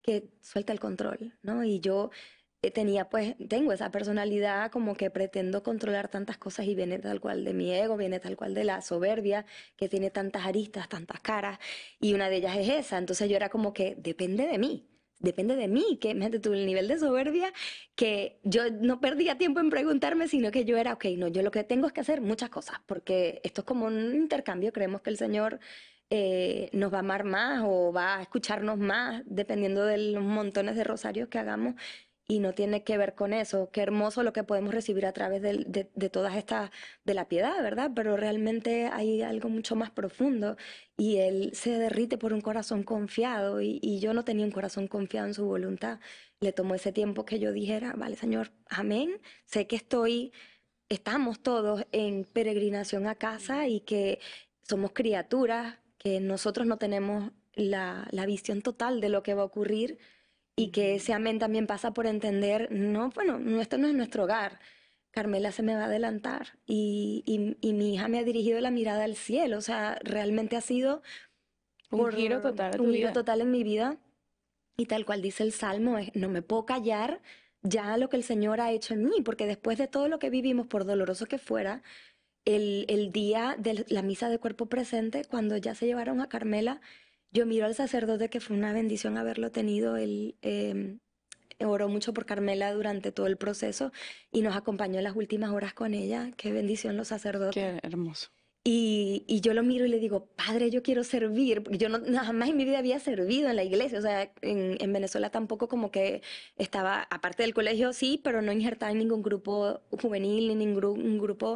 que suelta el control, ¿no? Y yo tengo esa personalidad como que pretendo controlar tantas cosas y viene tal cual de mi ego, viene tal cual de la soberbia, que tiene tantas aristas, tantas caras, y una de ellas es esa. Entonces yo era como que depende de mí, que imagínate tú el nivel de soberbia, que yo no perdía tiempo en preguntarme, sino que yo era, ok, no, yo lo que tengo es que hacer muchas cosas, porque esto es como un intercambio, creemos que el Señor nos va a amar más o va a escucharnos más, dependiendo de los montones de rosarios que hagamos, y no tiene que ver con eso. Qué hermoso lo que podemos recibir a través de todas estas, de la piedad, ¿verdad? Pero realmente hay algo mucho más profundo y Él se derrite por un corazón confiado y yo no tenía un corazón confiado en su voluntad. Le tomó ese tiempo que yo dijera, vale, Señor, amén, sé que estamos todos en peregrinación a casa y que somos criaturas, que nosotros no tenemos la visión total de lo que va a ocurrir y que ese amén también pasa por entender, no, bueno, esto no es nuestro hogar. Carmela se me va a adelantar y mi hija me ha dirigido la mirada al cielo, o sea, realmente ha sido Un por giro total a tu un giro vida. total en mi vida y tal cual dice el Salmo, no me puedo callar ya lo que el Señor ha hecho en mí, porque después de todo lo que vivimos, por doloroso que fuera, el día de la misa de cuerpo presente, cuando ya se llevaron a Carmela, yo miro al sacerdote que fue una bendición haberlo tenido, él oró mucho por Carmela durante todo el proceso y nos acompañó en las últimas horas con ella, qué bendición los sacerdotes. Qué hermoso. Y yo lo miro y le digo, Padre, yo quiero servir, porque yo no, jamás en mi vida había servido en la iglesia, o sea, en Venezuela tampoco como que estaba, aparte del colegio sí, pero no injertada en ningún grupo juvenil, ni ningún grupo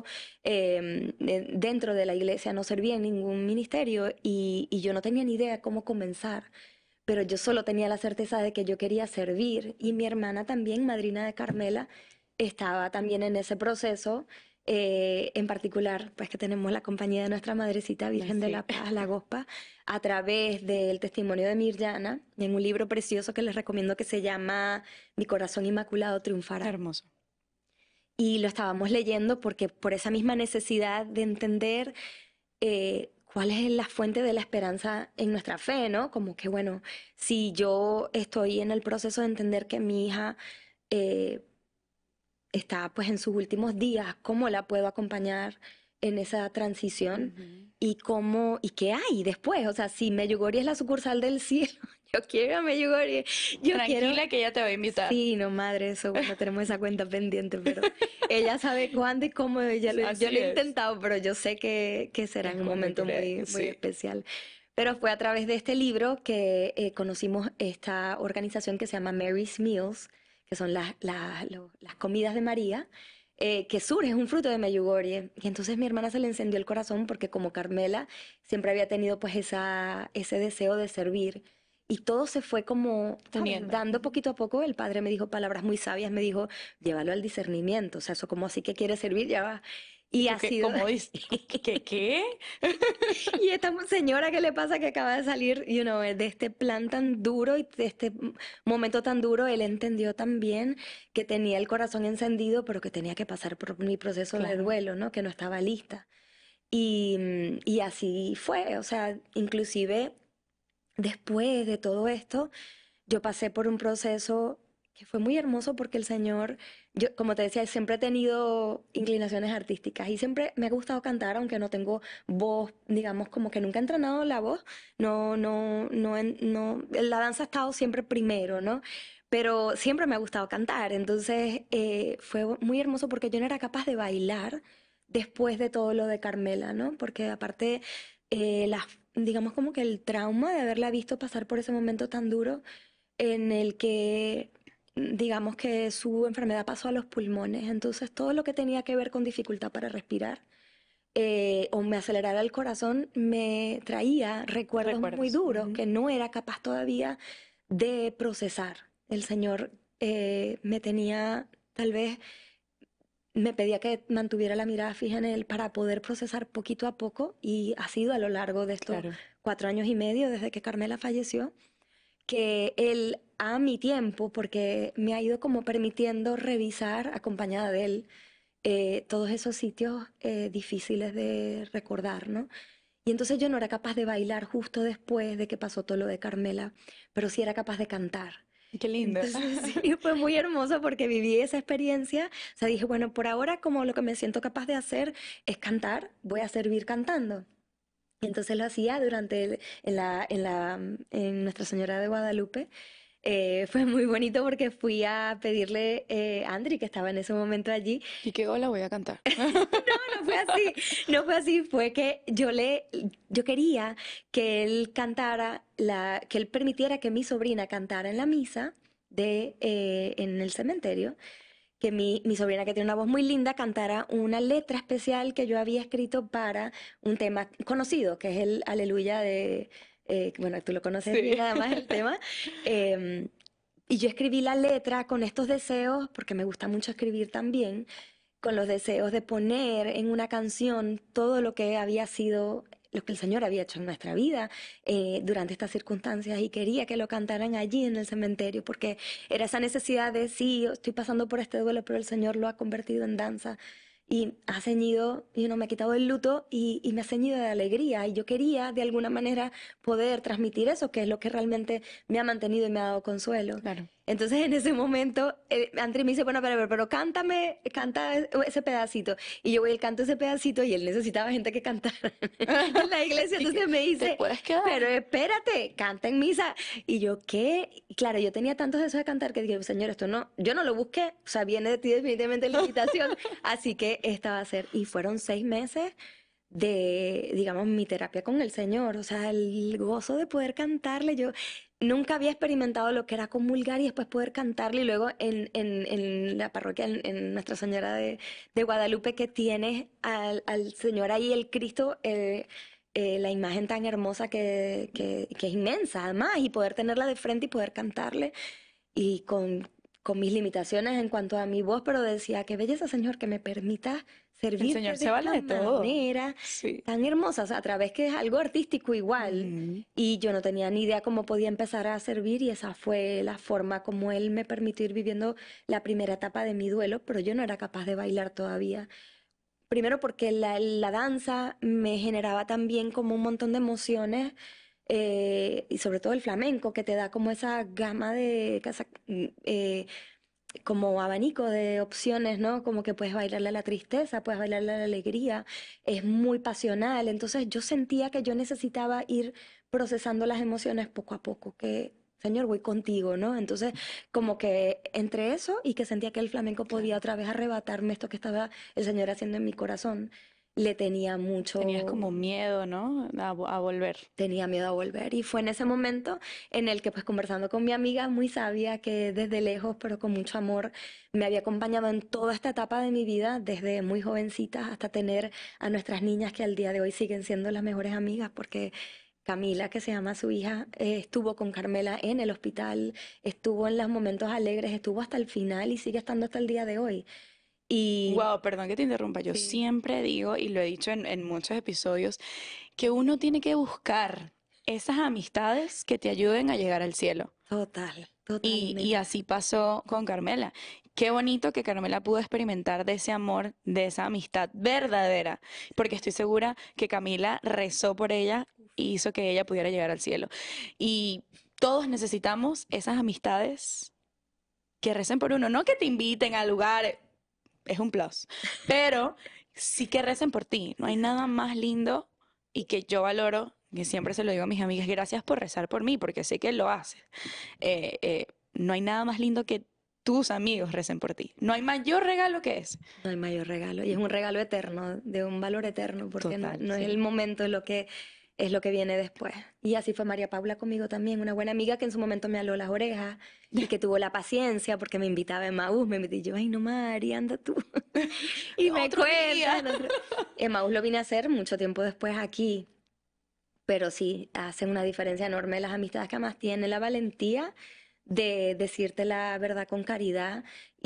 dentro de la iglesia, no servía en ningún ministerio y yo no tenía ni idea cómo comenzar, pero yo solo tenía la certeza de que yo quería servir y mi hermana también, madrina de Carmela, estaba también en ese proceso en particular, pues que tenemos la compañía de nuestra Madrecita Virgen de Sí. la Paz, la Gospa, a través del testimonio de Mirjana, en un libro precioso que les recomiendo que se llama Mi corazón inmaculado triunfará. Hermoso. Y lo estábamos leyendo porque por esa misma necesidad de entender cuál es la fuente de la esperanza en nuestra fe, ¿no? Como que, bueno, si yo estoy en el proceso de entender que mi hija eh, está pues en sus últimos días, cómo la puedo acompañar en esa transición Ujú. y cómo y qué hay después, o sea, si Medjugorje es la sucursal del cielo, yo quiero a Medjugorje, yo quiero. Tranquila que ella te va a invitar. Sí, no, madre, eso, bueno, tenemos esa cuenta pendiente, pero ella sabe cuándo y cómo, yo lo Así he es. intentado, pero yo sé que será Es en un cuando momento quiere. muy, muy Sí. especial. Pero fue a través de este libro que conocimos esta organización que se llama Mary's Meals, que son las comidas de María, que surge, es un fruto de Medjugorje. Y entonces mi hermana se le encendió el corazón porque como Carmela siempre había tenido pues ese deseo de servir. Y todo se fue como, ¿sabes? Uniendo. Dando Ujú. poquito a poco. El padre me dijo palabras muy sabias, me dijo, llévalo al discernimiento. O sea, eso como así que quiere servir, ya va. ¿Y Y tú ha qué? sido. ¿Cómo dices? ¿Qué? Y esta señora, ¿qué le pasa que acaba de salir, de este plan tan duro y de este momento tan duro? Él entendió también que tenía el corazón encendido, pero que tenía que pasar por mi proceso de Claro. duelo, ¿no? Que no estaba lista. Y así fue, o sea, inclusive después de todo esto, yo pasé por un proceso que fue muy hermoso porque el Señor, yo, como te decía, siempre he tenido inclinaciones artísticas y siempre me ha gustado cantar, aunque no tengo voz, digamos, como que nunca he entrenado la voz, la danza ha estado siempre primero, ¿no? Pero siempre me ha gustado cantar, entonces fue muy hermoso porque yo no era capaz de bailar después de todo lo de Carmela, ¿no? Porque aparte, digamos como que el trauma de haberla visto pasar por ese momento tan duro en el que digamos que su enfermedad pasó a los pulmones, entonces todo lo que tenía que ver con dificultad para respirar o me acelerara el corazón me traía recuerdos muy Recuerdos. duros Ujú. que no era capaz todavía de procesar. El Señor me tenía, tal vez me pedía que mantuviera la mirada fija en él para poder procesar poquito a poco y ha sido a lo largo de estos Claro. 4 años y medio desde que Carmela falleció que él a mi tiempo, porque me ha ido como permitiendo revisar, acompañada de él, todos esos sitios difíciles de recordar, ¿no? Y entonces yo no era capaz de bailar justo después de que pasó todo lo de Carmela, pero sí era capaz de cantar. Qué lindo. Entonces sí, fue muy hermoso porque viví esa experiencia. O sea, dije, bueno, por ahora como lo que me siento capaz de hacer es cantar, voy a servir cantando. Y entonces lo hacía en Nuestra Señora de Guadalupe. Fue muy bonito porque fui a pedirle a Andri, que estaba en ese momento allí. ¿Y qué hola voy a cantar? No fue así, no fue así, fue que yo quería que él cantara, que él permitiera que mi sobrina cantara en la misa en el cementerio, que mi sobrina, que tiene una voz muy linda, cantara una letra especial que yo había escrito para un tema conocido, que es el Aleluya bueno, tú lo conoces bien Sí. además el tema. em, y yo escribí la letra con estos deseos, porque me gusta mucho escribir también, con los deseos de poner en una canción todo lo que había sido, lo que el Señor había hecho en nuestra vida durante estas circunstancias, y quería que lo cantaran allí en el cementerio porque era esa necesidad de, sí, estoy pasando por este duelo, pero el Señor lo ha convertido en danza y ha ceñido, y no me ha quitado el luto y me ha ceñido de alegría, y yo quería de alguna manera poder transmitir eso, que es lo que realmente me ha mantenido y me ha dado consuelo. Claro. Entonces en ese momento, André me dice, bueno, pero cántame, canta ese pedacito. Y yo voy y canto ese pedacito y él necesitaba gente que cantara en la iglesia. Y que Entonces me te dice, puedes quedar. pero espérate, canta en misa. Y yo, ¿qué? Y claro, yo tenía tantos deseos de cantar que dije, Señor, esto no, yo no lo busqué, o sea, viene de ti definitivamente la invitación. Así que esta va a ser. Y fueron 6 meses de, digamos, mi terapia con el Señor, o sea, el gozo de poder cantarle. Yo nunca había experimentado lo que era comulgar y después poder cantarle, y luego en la parroquia, en Nuestra Señora de Guadalupe, que tienes al Señor ahí, el Cristo, la imagen tan hermosa que es inmensa, además, y poder tenerla de frente y poder cantarle, y con mis limitaciones en cuanto a mi voz, pero decía, qué belleza, Señor, que me permita El servirte Señor de se vale esta de todo. manera Sí. tan hermosa, o sea, a través que es algo artístico igual. Ujú. Y yo no tenía ni idea cómo podía empezar a servir, y esa fue la forma como él me permitió ir viviendo la primera etapa de mi duelo, pero yo no era capaz de bailar todavía. Primero porque la danza me generaba también como un montón de emociones, y sobre todo el flamenco, que te da como esa gama como abanico de opciones, ¿no? Como que puedes bailarle a la tristeza, puedes bailarle a la alegría, es muy pasional. Entonces yo sentía que yo necesitaba ir procesando las emociones poco a poco, que, Señor, voy contigo, ¿no? Entonces, como que entre eso y que sentía que el flamenco podía Claro. otra vez arrebatarme esto que estaba el Señor haciendo en mi corazón, le tenía Tenías mucho, como miedo, ¿no? A volver. tenía miedo a volver. Y fue en ese momento en el que, pues, conversando con mi amiga muy sabia, que desde lejos, pero con mucho amor, me había acompañado en toda esta etapa de mi vida, desde muy jovencita hasta tener a nuestras niñas, que al día de hoy siguen siendo las mejores amigas, porque Camila, que se llama su hija, estuvo con Carmela en el hospital, estuvo en los momentos alegres, estuvo hasta el final y sigue estando hasta el día de hoy. Y Wow, perdón que te interrumpa. Yo sí, siempre digo, y lo he dicho en muchos episodios, que uno tiene que buscar esas amistades que te ayuden a llegar al cielo. total, Y totalmente. así pasó con Carmela. Qué bonito que Carmela pudo experimentar de ese amor, de esa amistad verdadera, porque estoy segura que Camila rezó por ella y hizo que ella pudiera llegar al cielo. Y todos necesitamos esas amistades que recen por uno, no que te inviten a lugares, es un plus, pero sí que recen por ti. No hay nada más lindo y que yo valoro, que siempre se lo digo a mis amigas, gracias por rezar por mí, porque sé que lo haces. No hay nada más lindo que tus amigos recen por ti. No hay mayor regalo que ese. No hay mayor regalo. Y es un regalo eterno, de un valor eterno, porque no, Total, no es el sí. momento, es lo que viene después. Y así fue María Paula conmigo también, una buena amiga que en su momento me aló las orejas y que tuvo la paciencia porque me invitaba a Emaús, me metí yo, ay no, Mari, anda tú. Y me Otro cuentas. día. Emaús lo vine a hacer mucho tiempo después aquí, pero sí, hacen una diferencia enorme las amistades, que además tienen la valentía de decirte la verdad con caridad,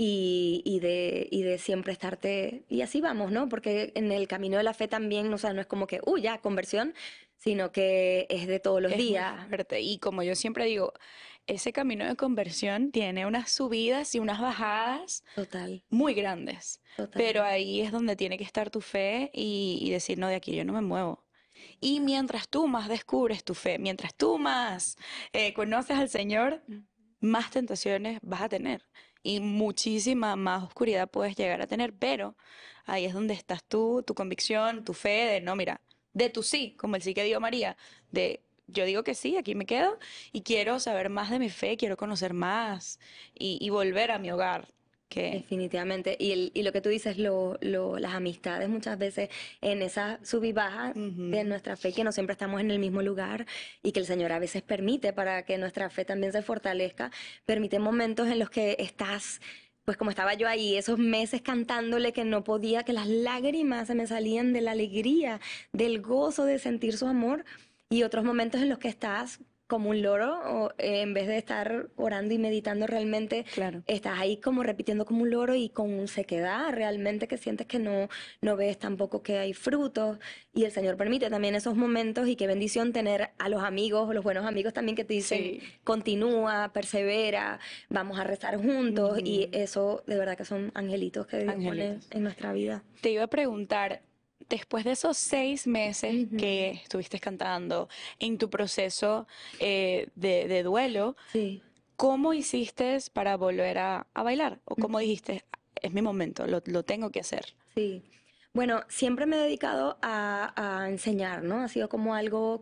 y de siempre estarte, y así vamos, ¿no? Porque en el camino de la fe también, o sea, no es como que, ya, conversión, sino que es de todos los Es muy días. fuerte. Y como yo siempre digo, ese camino de conversión tiene unas subidas y unas bajadas Total, muy grandes. Pero totalmente. ahí es donde tiene que estar tu fe y decir, no, de aquí yo no me muevo. Y mientras tú más descubres tu fe, mientras tú más conoces al Señor, más tentaciones vas a tener y muchísima más oscuridad puedes llegar a tener, pero ahí es donde estás tú, tu convicción, tu fe de no, mira, de tu sí, como el sí que dio María, de yo digo que sí, aquí me quedo y quiero saber más de mi fe, quiero conocer más y volver a mi hogar, que Definitivamente. Y lo que tú dices, las amistades muchas veces en esa sub y baja de ujú, nuestra fe, que no siempre estamos en el mismo lugar y que el Señor a veces permite para que nuestra fe también se fortalezca, permite momentos en los que estás, pues como estaba yo ahí, esos meses cantándole que no podía, que las lágrimas se me salían de la alegría, del gozo de sentir su amor, y otros momentos en los que estás como un loro, o, en vez de estar orando y meditando realmente claro. estás ahí como repitiendo como un loro y con sequedad realmente que sientes que no ves tampoco que hay frutos y el Señor permite también esos momentos y qué bendición tener a los amigos, los buenos amigos también que te dicen Sí. continúa, persevera, vamos a rezar juntos y Ujú. eso de verdad que son angelitos que Dios pone Angelitos. en nuestra vida. Te iba a preguntar, después de esos 6 meses Ujú. que estuviste cantando en tu proceso de duelo, Sí. ¿cómo hiciste para volver a bailar? ¿O cómo Ujú. dijiste, es mi momento, lo tengo que hacer? Sí. Bueno, siempre me he dedicado a enseñar, ¿no? Ha sido como algo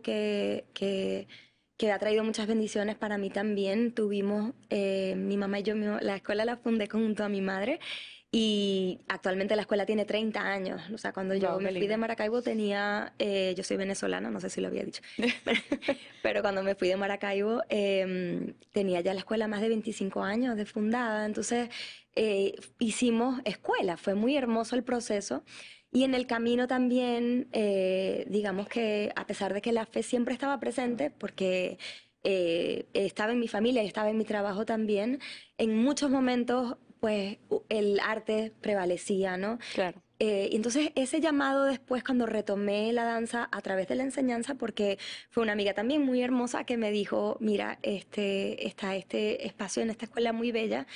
que ha traído muchas bendiciones para mí también. Tuvimos, mi mamá y yo, la escuela la fundé junto a mi madre y actualmente la escuela tiene 30 años. O sea, cuando yo Wow, me qué fui de lindo. Maracaibo tenía, yo soy venezolana, no sé si lo había dicho, pero cuando me fui de Maracaibo tenía ya la escuela más de 25 años de fundada. Entonces hicimos escuela, fue muy hermoso el proceso. Y en el camino también, digamos que a pesar de que la fe siempre estaba presente, porque estaba en mi familia y estaba en mi trabajo también, en muchos momentos, pues el arte prevalecía, ¿no? Claro. Y entonces ese llamado después cuando retomé la danza a través de la enseñanza, porque fue una amiga también muy hermosa que me dijo, mira, está este espacio en esta escuela muy bella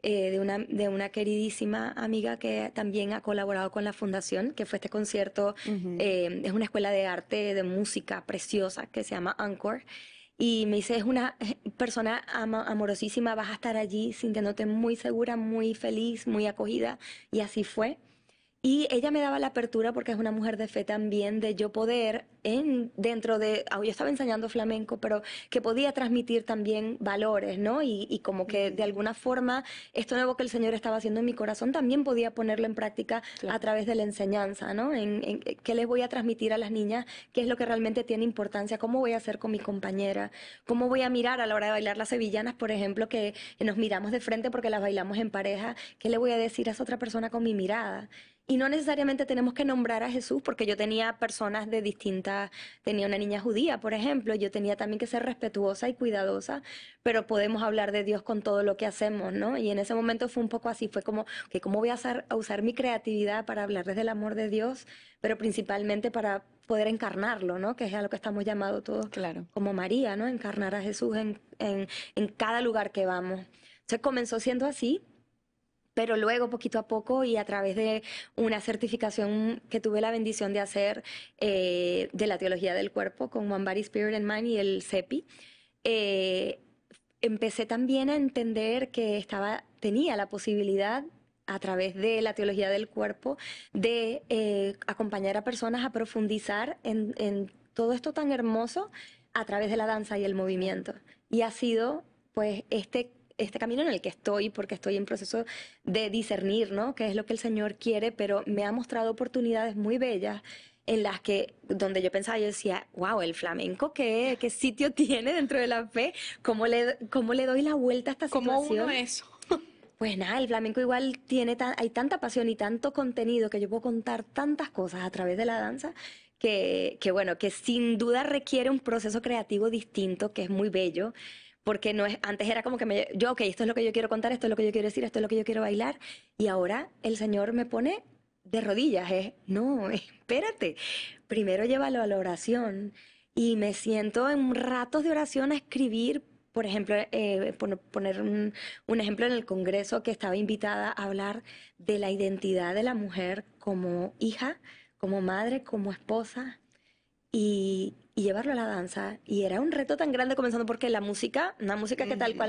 de una queridísima amiga que también ha colaborado con la fundación, que fue este concierto, Ujú. es una escuela de arte, de música preciosa que se llama Encore. Y me dice, es una persona amorosísima, vas a estar allí sintiéndote muy segura, muy feliz, muy acogida. Y así fue. Y ella me daba la apertura porque es una mujer de fe también, de yo poder, dentro de, yo estaba enseñando flamenco, pero que podía transmitir también valores, ¿no? Y como que de Ujú. alguna forma esto nuevo que el Señor estaba haciendo en mi corazón también podía ponerlo en práctica a Claro. través de la enseñanza, ¿no? En qué les voy a transmitir a las niñas, qué es lo que realmente tiene importancia, cómo voy a hacer con mi compañera, cómo voy a mirar a la hora de bailar las sevillanas, por ejemplo, que nos miramos de frente porque las bailamos en pareja, qué le voy a decir a esa otra persona con mi mirada. Y no necesariamente tenemos que nombrar a Jesús, porque yo tenía personas de distintas, tenía una niña judía, por ejemplo, yo tenía también que ser respetuosa y cuidadosa, pero podemos hablar de Dios con todo lo que hacemos, ¿no? Y en ese momento fue un poco así, fue como, que ¿cómo voy a usar mi creatividad para hablarles del amor de Dios, pero principalmente para poder encarnarlo, ¿no? Que es a lo que estamos llamados todos Claro. como María, ¿no? Encarnar a Jesús en cada lugar que vamos. Entonces comenzó siendo así, pero luego, poquito a poco y a través de una certificación que tuve la bendición de hacer de la teología del cuerpo con One Body, Spirit and Mind y el CEPI, eh, empecé también a entender que tenía la posibilidad a través de la teología del cuerpo de acompañar a personas a profundizar en todo esto tan hermoso a través de la danza y el Claro. movimiento. Y ha sido pues este camino en el que estoy, porque estoy en proceso de discernir, ¿no? Qué es lo que el Señor quiere, pero me ha mostrado oportunidades muy bellas en las que, donde yo pensaba, yo decía, wow, el flamenco, ¿qué sitio tiene dentro de la fe? Cómo le doy la vuelta a esta ¿Cómo uno situación? eso? Pues nada, el flamenco igual tiene, hay tanta pasión y tanto contenido que yo puedo contar tantas cosas a través de la danza que bueno, que sin duda requiere un proceso creativo distinto, que es muy bello, porque no es, antes era como que yo, ok, esto es lo que yo quiero contar, esto es lo que yo quiero decir, esto es lo que yo quiero bailar, y ahora el Señor me pone de rodillas, no, espérate, primero llévalo a la oración, y me siento en ratos de oración a escribir, por ejemplo, poner un ejemplo en el Congreso que estaba invitada a hablar de la identidad de la mujer como hija, como madre, como esposa. y llevarlo a la danza. Y era un reto tan grande comenzando porque la música, una música que tal Ujú. cual